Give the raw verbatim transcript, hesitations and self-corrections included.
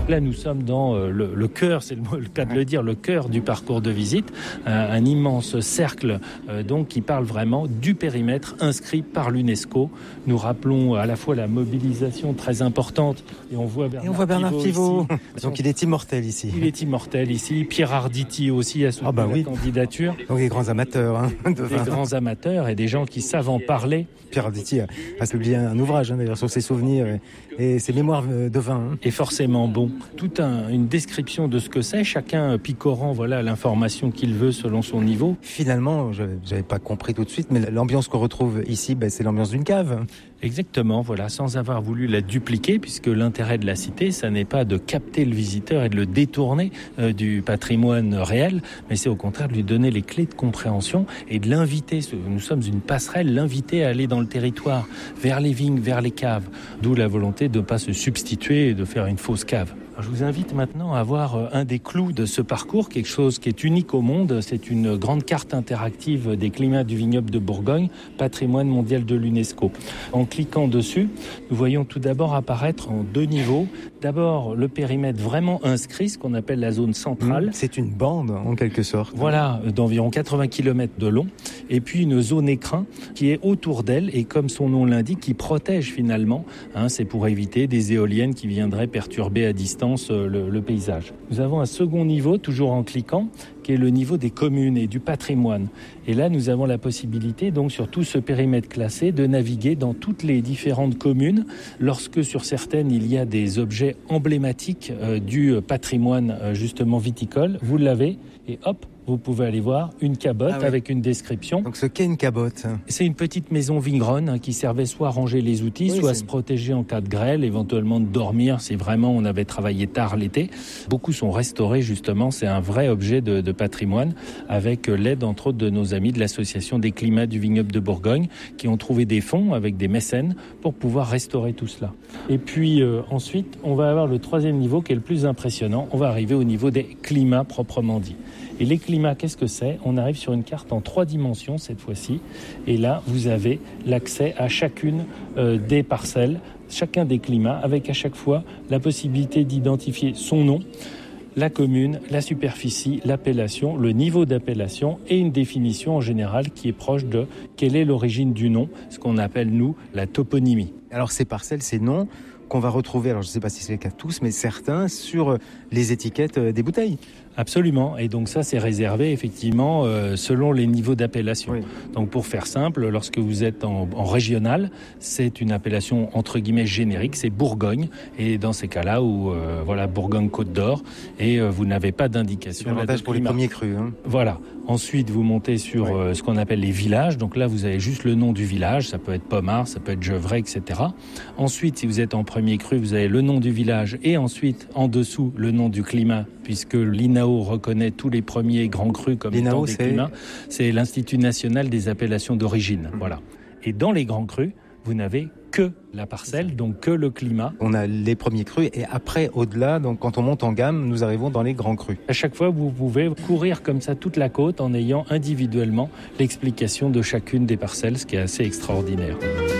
là, nous sommes dans euh, le, le cœur, c'est le, le cas de le dire, le cœur du parcours de visite, un, un immense cercle euh, donc qui parle vraiment du périmètre inscrit par l'UNESCO. Nous rappelons à la fois la mobilisation très importante et on voit Bernard, et on voit Bernard Pivot. Ici. Donc il est immortel ici. Il est immortel ici. Pierre Arditi aussi a soutenu ah bah la oui. candidature. Donc des grands amateurs. Hein, de des vin. grands amateurs et des gens qui savent en parler. Pierre Arditi a, a publié un ouvrage hein, d'ailleurs sur ses souvenirs et, et ses mémoires de vin. Hein. Et forcément bon. Toute un, une description de ce que c'est, chacun picorant voilà, l'information qu'il veut selon son niveau. Finalement, je n'avais pas compris tout de suite, mais l'ambiance qu'on retrouve ici, ben, c'est l'ambiance d'une cave. Exactement, voilà, sans avoir voulu la dupliquer, puisque l'intérêt de la cité, ça n'est pas de capter le visiteur et de le détourner euh, du patrimoine réel, mais c'est au contraire de lui donner les clés de compréhension et de l'inviter, nous sommes une passerelle, l'inviter à aller dans le territoire, vers les vignes, vers les caves, d'où la volonté de ne pas se substituer et de faire une fausse cave. Je vous invite maintenant à voir un des clous de ce parcours, quelque chose qui est unique au monde. C'est une grande carte interactive des climats du vignoble de Bourgogne, patrimoine mondial de l'UNESCO. En cliquant dessus, nous voyons tout d'abord apparaître en deux niveaux. D'abord, le périmètre vraiment inscrit, ce qu'on appelle la zone centrale. C'est une bande, en quelque sorte. Voilà, d'environ quatre-vingts kilomètres de long. Et puis une zone écrin qui est autour d'elle et, comme son nom l'indique, qui protège finalement. Hein, c'est pour éviter des éoliennes qui viendraient perturber à distance Le, le paysage. Nous avons un second niveau, toujours en cliquant, qui est le niveau des communes et du patrimoine. Et là, nous avons la possibilité, donc, sur tout ce périmètre classé, de naviguer dans toutes les différentes communes, lorsque sur certaines, il y a des objets emblématiques euh, du patrimoine, euh, justement, viticole. Vous l'avez, et hop, vous pouvez aller voir une cabotte ah oui. avec une description. Donc ce qu'est une cabotte ? C'est une petite maison vigneronne hein, qui servait soit à ranger les outils, oui, soit à se protéger en cas de grêle, éventuellement de dormir si vraiment on avait travaillé tard l'été. Beaucoup sont restaurés justement, c'est un vrai objet de, de patrimoine avec l'aide entre autres de nos amis de l'association des climats du vignoble de Bourgogne qui ont trouvé des fonds avec des mécènes pour pouvoir restaurer tout cela. Et puis euh, ensuite, on va avoir le troisième niveau qui est le plus impressionnant. On va arriver au niveau des climats proprement dit. Et les climats, qu'est-ce que c'est ? On arrive sur une carte en trois dimensions cette fois-ci. Et là, vous avez l'accès à chacune euh, des parcelles, chacun des climats, avec à chaque fois la possibilité d'identifier son nom, la commune, la superficie, l'appellation, le niveau d'appellation et une définition en général qui est proche de quelle est l'origine du nom, ce qu'on appelle, nous, la toponymie. Alors ces parcelles, ces noms qu'on va retrouver, alors je ne sais pas si c'est le cas de tous, mais certains, sur les étiquettes des bouteilles. Absolument, et donc ça c'est réservé effectivement euh, selon les niveaux d'appellation. Oui. Donc pour faire simple, lorsque vous êtes en, en régional, c'est une appellation entre guillemets générique, c'est Bourgogne, et dans ces cas-là où euh, voilà Bourgogne-Côte d'Or, et euh, vous n'avez pas d'indication. C'est l'avantage pour les premiers crus. Hein. Voilà. Ensuite, vous montez sur oui. euh, ce qu'on appelle les villages. Donc là, vous avez juste le nom du village. Ça peut être Pommard, ça peut être Gevrey, et cetera. Ensuite, si vous êtes en premier cru, vous avez le nom du village et ensuite, en dessous, le nom du climat, puisque l'I N A O reconnaît tous les premiers grands crus comme étant des climats. C'est l'Institut national des appellations d'origine. Mmh. Voilà. Et dans les grands crus, vous n'avez que la parcelle, donc que le climat. On a les premiers crus et après, au-delà, donc quand on monte en gamme, nous arrivons dans les grands crus. À chaque fois, vous pouvez courir comme ça toute la côte en ayant individuellement l'explication de chacune des parcelles, ce qui est assez extraordinaire.